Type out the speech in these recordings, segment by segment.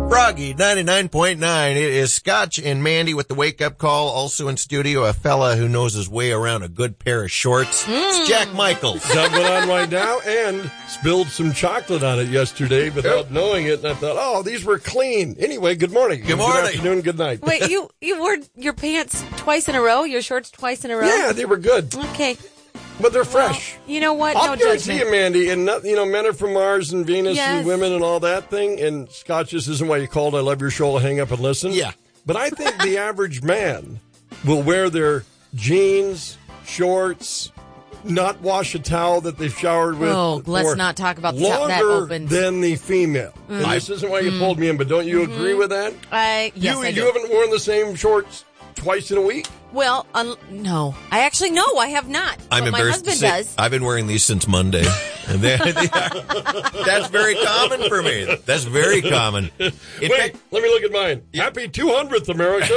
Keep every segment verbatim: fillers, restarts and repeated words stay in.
Froggy ninety-nine point nine. It is Scotch and Mandy with the wake-up call. Also in studio, a fella who knows his way around a good pair of shorts. Mm. It's Jack Michaels. Jumping on right now and spilled some chocolate on it yesterday without yep. knowing it. And I thought, oh, these were clean. Anyway, good morning. Good morning. Good afternoon. Good night. Wait, you, you wore your pants twice in a row? Your shorts twice in a row? Yeah, they were good. Okay. But they're fresh. Well, you know what? I'll no guarantee judgment. you, Mandy, and not, you know, men are from Mars and Venus yes. and women and all that thing. And Scotch, this isn't why you called I Love Your Show to hang up and listen. Yeah. But I think the average man will wear their jeans, shorts, not wash a towel that they've showered with. Oh, let's not talk about the towel that longer opened. than the female. Mm. And this isn't why you mm. pulled me in, but don't you mm-hmm. agree with that? I yes, you, I you do. haven't worn the same shorts twice in a week? Well, um, no. I actually, no, I have not. I'm but my embarrassed husband to say, does. I've been wearing these since Monday. And they, they are, that's very common for me. That's very common. In Wait, fact, let me look at mine. Yeah. Happy two hundredth, America.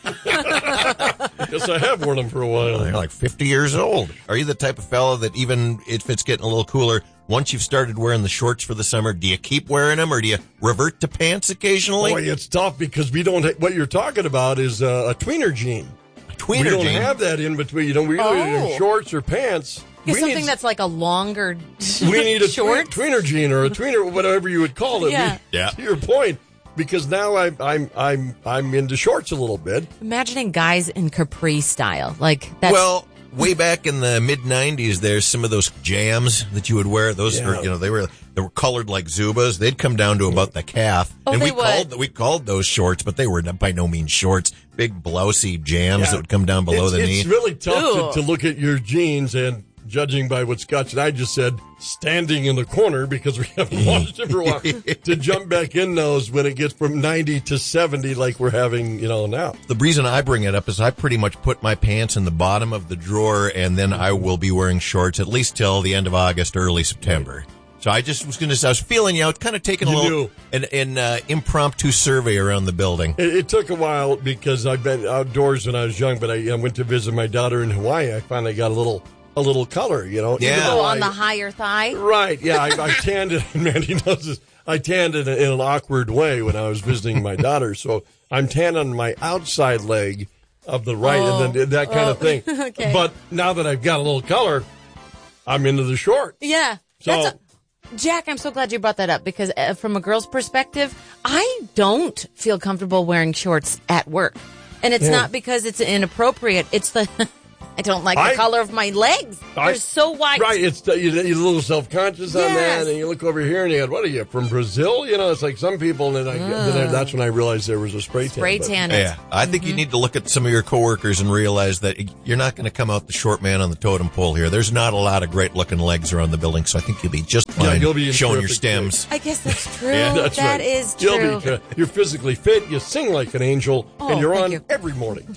Guess I have worn them for a while. You're like fifty years old. Are you the type of fella that even if it's getting a little cooler, once you've started wearing the shorts for the summer, do you keep wearing them or do you revert to pants occasionally? Boy, it's tough because we don't. What you're talking about is uh, a tweener jean. A tweener we don't jean? have that in between. You know, we Oh. either shorts or pants. Get we something need, that's like a longer we need a short. tween, tweener jean or a tweener, whatever you would call it. Yeah. We, Yeah. To your point, because now I'm I'm I'm I'm into shorts a little bit. Imagining guys in capri style, like that's Well, way back in the mid nineties, there's some of those jams that you would wear. Those Yeah. were, you know, they were they were colored like Zubas. They'd come down to about the calf, Oh, and they we would. called we called those shorts, but they were by no means shorts. Big blousy jams Yeah. that would come down below it's, the knee. It's really tough to, Ew. to look at your jeans and, judging by what Scotch and I just said, standing in the corner because we haven't watched it for a while, to jump back in those when it gets from ninety to seventy like we're having, you know, now. The reason I bring it up is I pretty much put my pants in the bottom of the drawer, and then I will be wearing shorts at least till the end of August, early September. So I just was going to, I was feeling you out, kind of taking a You little do. an, an uh, impromptu survey around the building. It, it took a while because I've been outdoors when I was young, but I, I went to visit my daughter in Hawaii. I finally got a little a little color, you know. Yeah. Even oh, though on I- the higher thigh. Right, yeah. I, I tanned it, and Mandy knows this. I tanned it in an awkward way when I was visiting my daughter. So I'm tan on my outside leg of the right Oh. and then that kind Oh. of thing. Okay. But now that I've got a little color, I'm into the short. Yeah. So- That's a, Jack, I'm so glad you brought that up because uh, from a girl's perspective, I don't feel comfortable wearing shorts at work. And it's Yeah. not because it's inappropriate. It's the I don't like the I- color of my legs. I- They're so white. Right, it's you're, you're a little self-conscious on Yes. that, and you look over here and you go, what are you, from Brazil? You know, it's like some people, and then, I, then I, that's when I realized there was a spray tan. Spray but- tan. it. Yeah, I think you need to look at some of your coworkers and realize that you're not going to come out the short man on the totem pole here. There's not a lot of great looking legs around the building, so I think you'll be just Yeah, fine you'll be in showing your terrific stems. I guess that's true. Yeah, that's That right. is true. You'll be, uh, you're physically fit, you sing like an angel, Oh, and you're thank on you. every morning.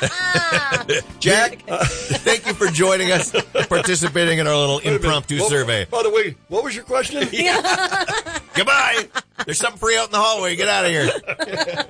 Jack, thank you for joining us, participating in our little Wait a minute. impromptu Well, survey. By the way, what was your question? Goodbye. There's something for you out in the hallway. Get out of here.